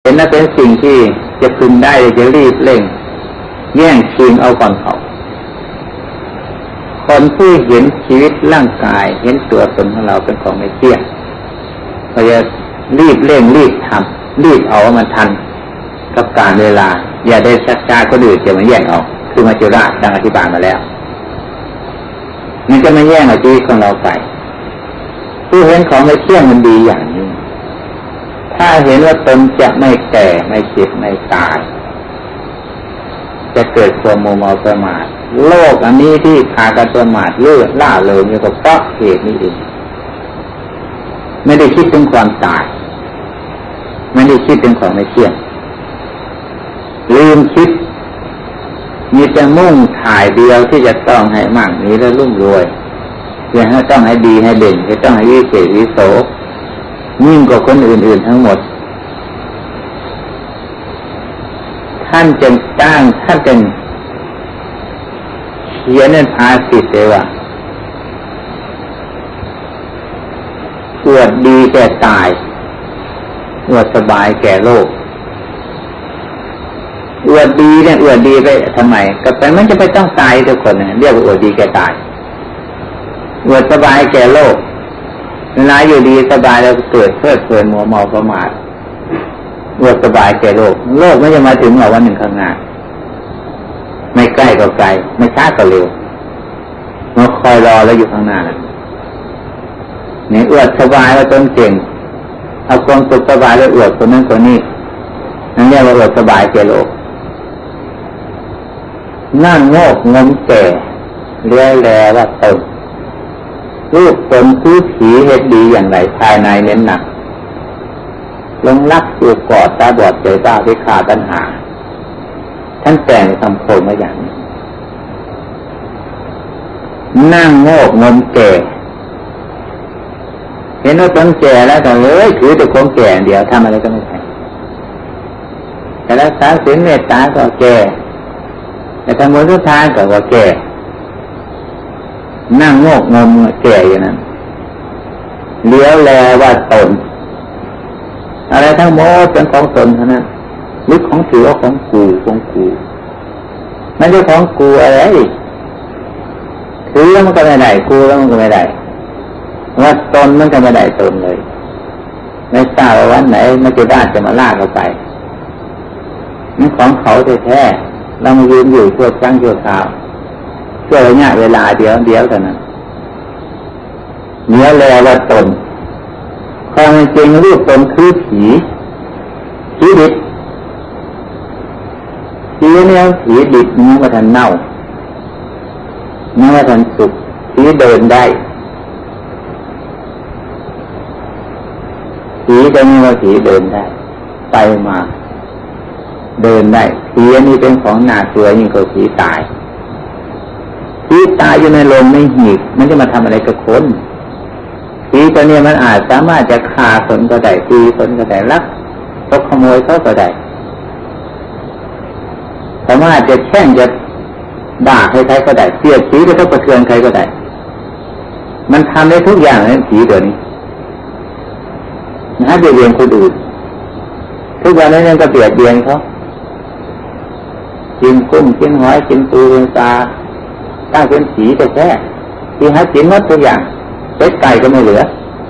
ห็นว่าเป็นสิ่งที่จะพึงได้จะรีบเร่งแย่งชิงเอาก่อนเขาคนที่เห็นชีวิตร่างกายเห็นตัวตนของเราเป็นของไม่เที่ยงเขาจะรีบเร่งรีบทำรีบเอามันทันกับการเวลาอย่าได้ชักช้าก็ดื้อจะมาแย่งเอาคือมาจุราชดังอธิบายมาแล้วมันจะมาแย่งเอาชีวิตของเราไปผู้เห็นของไม่เที่ยงมันดีอย่างนี้ถ้าเห็นว่าตนจะไม่แก่ไม่เจ็บไม่ตายจะเกิดความมัวเมาประมาทโลกอันนี้ที่พากันประมาทเลื่อล่าเริงอยู่กับเพราะเหตุนี้เองไม่ได้คิดถึงความตายไม่ได้คิดถึงของไม่เที่ยงลืมคิดมีแต่มุ่งถ่ายเดียวที่จะต้องให้มั่งมีและรุ่มรวยเพื่อให้ต้องให้ดีให้เด่นจะต้องให้วิเศษวิโสยิ่งกว่าคนอื่นๆทั้งหมดท่านจึงตั้งท่านจึงเขียนในภาษิตเลยว่าอวดดีแก่ตายอวดสบายแก่โลกอวดดีเนี่ยอวดดีไปทำไมก็เป็นมันจะไปต้องตายทุกคนเนี่ยเรียกว่าอวดดีแก่ตายอวดสบายแก่โลกเวลาอยู่ดีสบายแล้วเกิดเพลิดเพลินมัวเมาประมาทอวดสบายแก่โลกโลกไม่จะมาถึงหรอกวันหนึ่งข้างหน้าไม่ใกล้ก็ไกลไม่ช้าก็เร็วมาคอยรอแล้วอยู่ข้างหน้าเนี่ยอวดสบายแล้วจนเก่งเอาความสุขสบายแล้วอวดคนนั้นคนนี้นั่นเรียกว่าอวดสบายแก่โลกนั่งโง่งมแก่เลี้ยแลว่าตนรูปตนคือผีเหตุดีอย่างไรภายในเน้นหนักลงรักอยู่กอดตาบอดใจบ้าวิขาตัณหาท่านแต่งคำโคมมาอย่างนี้นั่งโง่งมแก่เห็นว่าตนแก่แล้วแต่ถือแต่ความแก่เดียวทำอะไรก็ไม่ใช่แต่รักษาศีลเมตตาก็แก่แต่ทำบุญทุกทานก็ว่าแก่นั่งโง่งมแก่อย่างนั้นเลี้ยวแลว่าตนอะไรทั้งหมดเป็นของตนเท่านั้นหรือของถือว่าของกูไม่ใช่ของกูอะไรถือแล้วมันก็ไม่ได้กูแล้วมันก็ไม่ได้ว่าตนมันก็ไม่ได้ตนเลยไม่ทราบว่าวันไหนมันจะได้จะมาลากเราไปมันของเขาแท้ๆเรามายืนอยู่ชั่วครั้งชั่วคราวชั่วระยะเวลาเดียวเท่านั้นเนื้อแลว่าตนความจริงรูปตนคือผีดิบผีเนี่ยผีดิบนี้ว่าทันเน่าเมื่อทันสุกผีเดินได้ผีตัวนี้ว่าผีเดินได้ไปมาเดินได้ผีนี้เป็นของน่ากลัวยิ่งกว่าผีตายผีตายอยู่ในโลงในหีบมันจะมาทำอะไรกับคนผีตัวนี้มันอาจสามารถจะฆ่าคนก็ได้ตีคนก็ได้ลักตกขโมยเขาก็ได้สามารถจะแช่งจะด่าใครๆก็ได้เสียดสีจะต้องประเทือนใครก็ได้มันทำได้ทุกอย่างเลยผีตัวนี้นะเบียดเบียนคนอื่นทุกวันนี้ก็เบียดเบียนเขากินกุ้งกินหอยกินปูกินปลาตั้งเป็นผีแต่แท้ที่หากินหมดทุกอย่างเป็ดไก่ก็ไม่เหลือ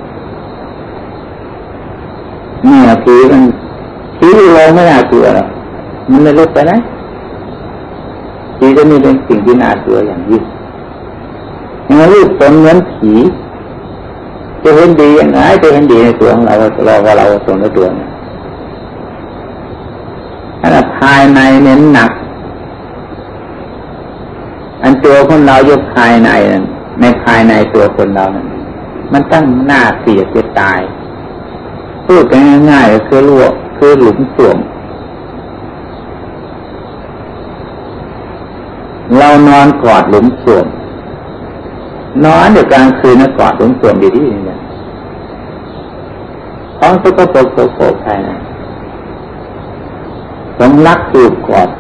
เนี่ยผีมันผีโลงไม่น่ากลัวหรอกมันไม่ลุกไปไหนผีจะมีเป็นสิ่งที่น่ากลัวอย่างยิ่งอย่างรูปตนเหมือนผีจะเห็นดีอย่างไรจะเห็นดีในตัวของเราเราตนในตัวเนี่ยถ้าภายในเน้นหนักอันตัวคนเราอยู่ภายในนั้นในภายในตัวคนเรานั้นมันตั้งหน้าเสียจะตายพูดกันง่ายๆก็คือรั่วคือหลุมส่วมเรานอนกอดหลุมส่วมนอนเดี๋ยวกลางคืนนะกอดหลุมส่วมดีๆเนี่ยของสกปรกโสโครกภายในต้องรักจูบกอด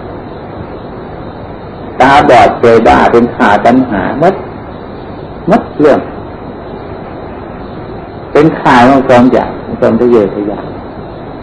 ตาบอดใจบ้าเป็นขาตัณหามัดเรื่องเป็นข่าวของความอยากความทะเยอทะยาน